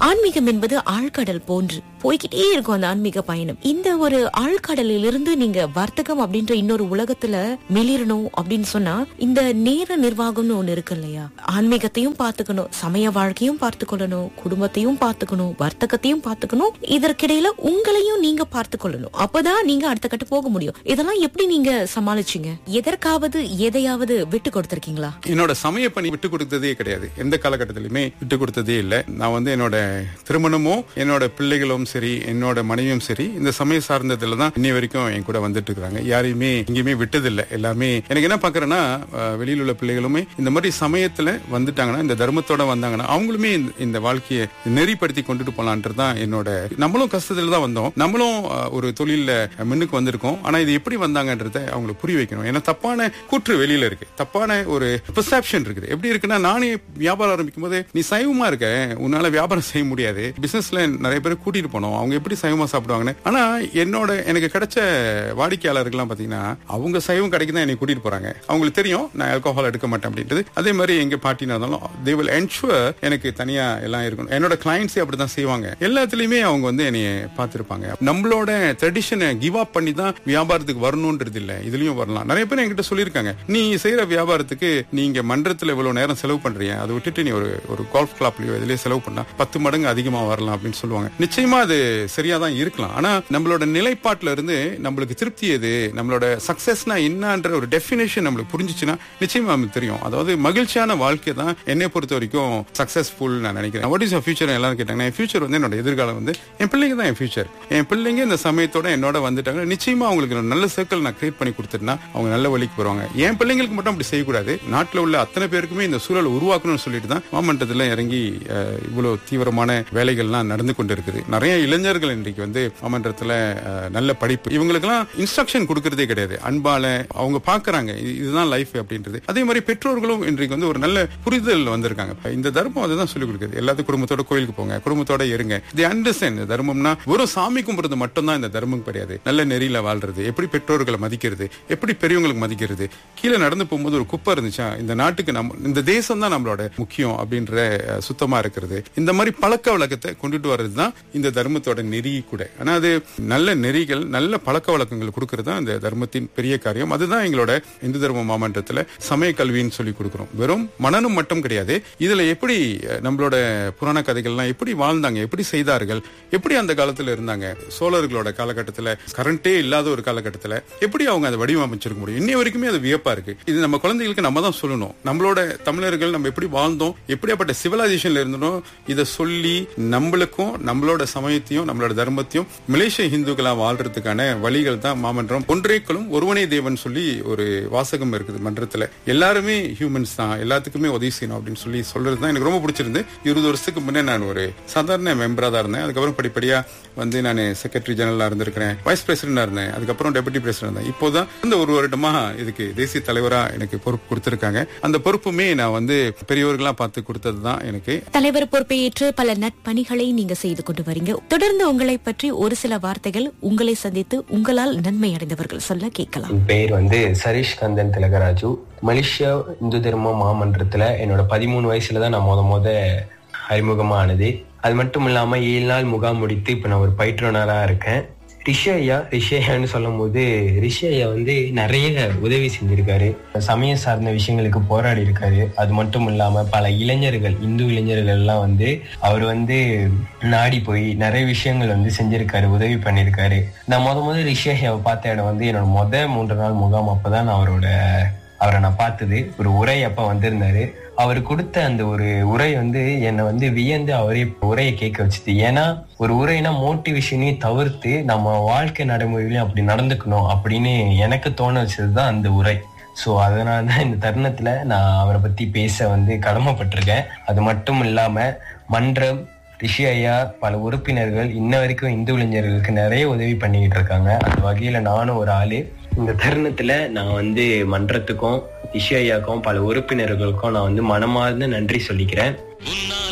ஆன்மீகம் என்பது ஆழ்கடல் போன்று போய்கிட்டே இருக்கும் அந்த ஆன்மீக பயணம். இந்த ஒரு ஆழ்கடலில் இருந்து நீங்க வர்த்தகம் அப்படின்ற இன்னொரு உலகத்துல மிளிரணும் அப்படின்னு சொன்னா இந்த நேர நிர்வாகம்னு ஒண்ணு இருக்கு இல்லையா? ஆன்மீகத்தையும் பார்த்துக்கணும், சமய வாழ்க்கையும் பார்த்துக்கொள்ளணும், குடும்பத்தையும் பார்த்துக்கணும், வர்த்தகத்தையும் பார்த்துக்கணும், இதற்கிடையில உங்களையும் நீங்க பார்த்துக்கொள்ளணும். அப்பதான் நீங்க அடுத்த கட்டு போக முடியும். இதெல்லாம் எப்படி நீங்க சமாளிச்சீங்க? எதற்காவது எதையாவது விட்டு கொடுத்திருக்கீங்களா? என்னோட சமய பணி விட்டு கொடுத்ததே கிடையாது. எந்த காலகட்டத்திலுமே விட்டு கொடுத்ததே இல்லை. நான் என்னோட திருமணமும் என்னோட பிள்ளைகளும் சரி, என்னோட மனைவியும் சரி, இந்த சமய சார்ந்ததுல தான் இன்னை வரைக்கும் என் கூட வந்துட்டு இருக்காங்க. யாரையுமே எங்கேயுமே விட்டதில்லை. எல்லாமே எனக்கு என்ன பாக்குறேன்னா, வெளியில் உள்ள பிள்ளைகளுமே இந்த மாதிரி சமயத்துல வந்துட்டாங்கன்னா, இந்த தர்மத்தோட வந்தாங்கன்னா அவங்களுமே இந்த வாழ்க்கையை நெறிப்படுத்தி கொண்டுட்டு போலான்றதுதான் என்னோட. நம்மளும் கஷ்டத்துல தான் வந்தோம், நம்மளும் ஒரு தொழில முன்னுக்கு வந்திருக்கோம். ஆனா இது எப்படி வந்தாங்கன்றத அவங்களுக்கு புரிய வைக்கணும். ஏன்னா தப்பான கூற்று வெளியில இருக்கு, தப்பான ஒரு பெர்செப்ஷன் இருக்குது. எப்படி இருக்குன்னா, நானே வியாபாரம் ஆரம்பிக்கும் போது நீ சைவமா இருக்க, உன்னால வியாபாரம் செய்ய முடியாது, பிசினஸ்ல நிறைய பேர் கூட்டிட்டு போனோம், அவங்க எப்படி சைவமா சாப்பிடுவாங்கன்னு. ஆனா எனக்கு கிடைச்ச வாடிக்கையாளர்கள்லாம் பாத்தீங்கன்னா, அவங்க சைவம் கடைக்கு தான் என்னை கூட்டிட்டு போறாங்க. அவங்களுக்கு தெரியும் நான் ஆல்கஹால் எடுக்க மாட்டேன் அப்படின்றது. அதே மாதிரி எங்க பார்ட்டினா இருந்தாலும் they will ensure எனக்கு தனியா எல்லாம் இருக்கணும். என்னோட கிளைண்ட்ஸே அப்படிதான் செய்வாங்க. எல்லாத்துலயுமே அவங்க என்னைய பார்த்திருப்பாங்க. நம்மளோட ட்ரெடிஷனை கிவ் அப் பண்ணி தான் வியாபாரத்துக்கு வரணும்ன்றது இல்ல. இதுலயும் வரலாம். நிறைய பேர் என்கிட்ட சொல்லியிருக்காங்க, நீ செய்யற வியாபாரத்துக்கு நீங்க மன்றத்துல இவ்வளவு நேரம் செலவு பண்றீங்க, அதை விட்டுட்டு நீ ஒரு கோல்ஃப் கிளப்லயோ இதுலயே செலவு பண்ணா 10 மடங்கு அதிகமா வரலாம் அப்படின்னு சொல்லுவாங்க. நிச்சயமா அது சரியா தான் இருக்கலாம். ஆனா நம்மளோட நிலைப்பாட்டுல இருந்து நம்மளுக்கு திருப்தி எது, நம்மளோட சக்சஸ்னா என்னன்ற ஒரு டெஃபினேஷன் நம்மளுக்கு புரிஞ்சிச்சுன்னா நிச்சயமா நமக்கு தெரியும். அதாவது மகிழ்ச்சியான வாழ்க்கை தான் என்னை பொறுத்த வரைக்கும் சக்சஸ்ஃபுல் நான் நினைக்கிறேன். வாட் இஸ் யுவர் ஃபியூச்சர் எல்லாரும் கேட்டாங்க. என் ஃபியூச்சர் என்னோட எதிர்காலம் என் பிள்ளைங்க தான் என் ஃபியூச்சர். என் பிள்ளைங்க இந்த சமயத்தோட என்னோட வந்துட்டாங்க. நிச்சயமா அவங்களுக்கு நல்ல சர்க்கிள் நான் கிரியேட் பண்ணி கொடுத்துட்டேன்னா அவங்க நல்ல வழிக்கு வருவாங்க. என் பிள்ளைங்களுக்கு மட்டும் அப்படி செய்யக்கூடாது, நாட்டில் உள்ள அத்தனை பேருக்குமே இந்த சூழலை உருவாக்கணும்னு சொல்லிட்டு தான் மாமன்றத்துல இறங்கி இவ்வளவு தீவிரமான வேலைகள்லாம் நடந்து கொண்டு இருக்குது. நிறைய இளைஞர்கள் இன்றைக்கு மாமன்றத்துல நல்ல படிப்பு, இவங்களுக்கெல்லாம் இன்ஸ்ட்ரக்ஷன் கொடுக்கறதே கிடையாது. அன்பால அவங்க பாக்குறாங்க இதுதான் லைஃப் அப்படின்றது. அதே மாதிரி பெற்றோர்களும் இன்றைக்கு ஒரு நல்ல புரிதல் வந்திருக்காங்க. இந்த தர்மம் அதுதான் சொல்லிக் கொடுக்குது. எல்லாத்துக்கும் குடும்பத்தோட கோயிலுக்கு போங்க, குடும்பத்தோட இருங்க. தி அண்டர்ஸ்டாண்ட் தர்மம்னா வெறும் சாமி கும்பிடுறது மட்டும் தான் இந்த தர்மம் கிடையாது. நல்ல நெறியில வாழ்றது, எப்படி பெற்றோர்களை மதிக்கிறது, எப்படி பெரியவங்களுக்கு மதிக்கிறது. கீழே நடந்து போகும்போது ஒரு குப்பை இருந்துச்சா, இந்த நாட்டுக்கு இந்த தேசம் தான் நம்மளோட முக்கியம் அப்படின்ற சுத்தமா இருக்கிறது. இந்த மாதிரி பழக்க வழக்கத்தை கொண்டுட்டு வர்றதுதான் இந்த தர்மத்தோட நெறி கூட. ஆனா அது நல்ல நெறிகள், நல்ல பழக்க வழக்கங்கள் கொடுக்கறது தான் இந்த தர்மத்தின் பெரிய காரியம். அதுதான் எங்களோட இந்து தர்ம மாமன்றத்துல சமய கல்வின்னு சொல்லி கொடுக்கிறோம். வெறும் மனநம் மட்டும் கிடையாது. இதுல எப்படி நம்மளோட புராண கதைகள்லாம் எப்படி வாழ்ந்தாங்க, எப்படி செய்தார்கள், எப்படி அந்த காலத்துல இருந்தாங்க, சோழர்களோட காலகட்டத்துல கரண்டே இல்லாத ஒரு காலகட்டத்துல எப்படி அவங்க அதை வடிவமைச்சிருக்க முடியும். இன்னை வரைக்குமே அது வியப்பா இருக்கு. இது நம்ம குழந்தைகளுக்கு நம்ம தான் சொல்லணும். நம்மளோட தமிழர்கள் நம்ம எப்படி வாழ்ந்தோம், எப்படியாப்பட்ட சிவிலைசேஷன்ல இருந்தோம், இதை சொல்லி நம்மளுக்கும் நம்மளோட சமயத்தையும் நம்மளோட தர்மத்தையும் மலேசிய இந்துக்களா வாழ்றதுக்கான வழிகள் தான் மாமன்றம். ஒன்றேக்களும் ஒருவனே தேவன் சொல்லி ஒரு வாசகம் இருக்குது மன்றத்துல. எல்லாருமே ஹியூமன்ஸ் தான், எல்லாத்துக்குமே உதவி செய்யணும் அப்படின்னு சொல்லி சொல்றதுதான் எனக்கு ரொம்ப பிடிச்சிருந்து. 20 வருஷத்துக்கு முன்னே நான் ஒரு சாதாரண மெம்பரா தான் இருந்தேன். அதுக்கப்புறம் படிப்படியா நான் செக்ரட்டரி ஜெனரலா இருந்திருக்கிறேன், வைஸ் பிரசிடண்டா இருந்தேன், அதுக்கப்புறம் டெபுட்டி பிரசிடண்ட் இருந்தேன். இப்போதான் இந்த ஒரு வருடமா இதுக்கு தேசிய தலைவரா எனக்கு பொறுப்பு கொடுத்திருக்காங்க. அந்த பொறுப்புமே நான் பெரியவர்களா பார்த்து கொடுத்ததுதான் எனக்கு. தலைவர் பொறுப்பை ஏற்று பல நற்பணிகளை நீங்க செய்து கொண்டு வரீங்க. தொடர்ந்து உங்களை பற்றி ஒரு சில வார்த்தைகள் உங்களை சந்தித்து உங்களால் நன்மை அடைந்தவர்கள் சொல்ல கேட்கலாம். பேர் சரீஷ் கந்தன் திலகராஜு. மலேசியா இந்து தர்ம மாமன்றத்துல என்னோட 13 வயசுலதான் நான் முத அறிமுகமானது. அது மட்டும் இல்லாம 7 நாள் முகாம் முடித்து இப்ப நான் ஒரு பயிற்றுனரா இருக்கேன். ரிஷையான்னு சொல்லும் போது ரிஷையா நிறைய உதவி செஞ்சிருக்காரு, சமய சார்ந்த விஷயங்களுக்கு போராடி இருக்காரு. அது மட்டும் இல்லாம பல இளைஞர்கள், இந்து இளைஞர்கள் எல்லாம் அவர் நாடி போய் நிறைய விஷயங்கள் செஞ்சிருக்காரு, உதவி பண்ணிருக்காரு. நான் முத ரிஷையாவை பார்த்த இடம் என்னோட 3 நாள் முகாம். அப்பதான் நான் அவரை நான் பார்த்தது. ஒரு உரை அப்ப வந்திருந்தாரு. அவர் கொடுத்த அந்த ஒரு உரை என்னை வியந்து அவரே உரையை கேட்க வச்சுது. ஏன்னா ஒரு உரைனா மோட்டிவேஷனையும் தவிர்த்து நம்ம வாழ்க்கை நடைமுறையிலையும் அப்படி நடந்துக்கணும் அப்படின்னு எனக்கு தோண வச்சதுதான் அந்த உரை. சோ அதனாலதான் இந்த தருணத்துல நான் அவரை பத்தி பேச கடமைப்பட்டிருக்கேன். அது மட்டும் இல்லாம மன்றம், ரிஷி ஐயா, பல உறுப்பினர்கள் இன்ன வரைக்கும் இந்து இளைஞர்களுக்கு நிறைய உதவி பண்ணிக்கிட்டு இருக்காங்க. அந்த வகையில நானும் ஒரு ஆளு. இந்த தருணத்துல நான் மன்றத்துக்கும் ரிஷி ஐயாக்கும் பல உறுப்பினர்களுக்கும் நான் மனமார்ந்த நன்றி சொல்லிக்கிறேன்.